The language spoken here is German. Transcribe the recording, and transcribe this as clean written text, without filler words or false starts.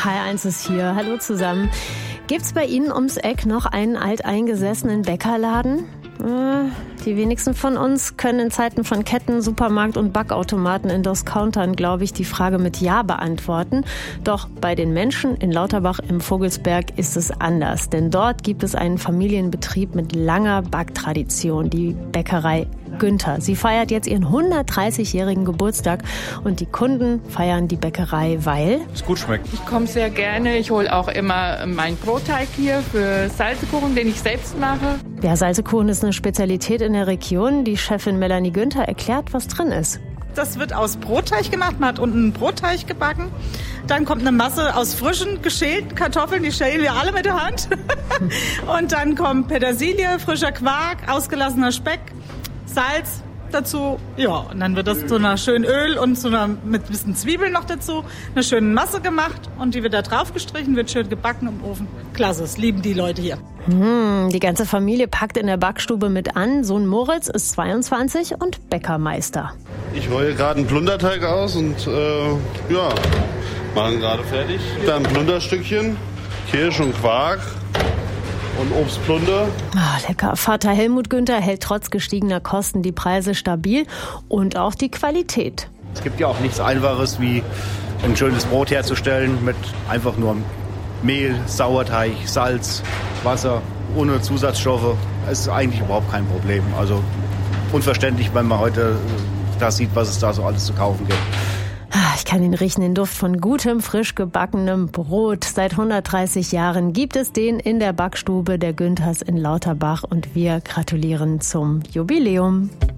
H1 ist hier. Hallo zusammen. Gibt's bei Ihnen ums Eck noch einen alteingesessenen Bäckerladen? Die wenigsten von uns können in Zeiten von Ketten, Supermarkt und Backautomaten in Discountern, glaube ich, die Frage mit Ja beantworten. Doch bei den Menschen in Lauterbach im Vogelsberg ist es anders. Denn dort gibt es einen Familienbetrieb mit langer Backtradition, die Bäckerei Günther. Sie feiert jetzt ihren 130-jährigen Geburtstag und die Kunden feiern die Bäckerei, weil es gut schmeckt. Ich komme sehr gerne. Ich hole auch immer meinen Brotteig hier für Salzekuchen, den ich selbst mache. Ja, Salzekuchen ist eine Spezialität in der Region. Die Chefin Melanie Günther erklärt, was drin ist. Das wird aus Brotteig gemacht. Man hat unten einen Brotteig gebacken. Dann kommt eine Masse aus frischen, geschälten Kartoffeln. Die schälen wir alle mit der Hand. Und dann kommt Petersilie, frischer Quark, ausgelassener Speck, Salz dazu. Ja, und dann wird das zu einer schönen Öl und mit ein bisschen Zwiebeln noch dazu, eine schöne Masse gemacht. Und die wird da drauf gestrichen, wird schön gebacken im Ofen. Klasse, das lieben die Leute hier. Die ganze Familie packt in der Backstube mit an. Sohn Moritz ist 22 und Bäckermeister. Ich rolle gerade einen Plunderteig aus und machen gerade fertig. Dann Plunderstückchen, Kirsch und Quark und Obstplunder. Lecker. Vater Helmut Günther hält trotz gestiegener Kosten die Preise stabil und auch die Qualität. Es gibt ja auch nichts Einfaches wie ein schönes Brot herzustellen mit einfach nur Mehl, Sauerteig, Salz, Wasser, ohne Zusatzstoffe. Es ist eigentlich überhaupt kein Problem. Also unverständlich, wenn man heute das sieht, was es da so alles zu kaufen gibt. Ich kann ihn riechen, den Duft von gutem, frisch gebackenem Brot. Seit 130 Jahren gibt es den in der Backstube der Günthers in Lauterbach und wir gratulieren zum Jubiläum.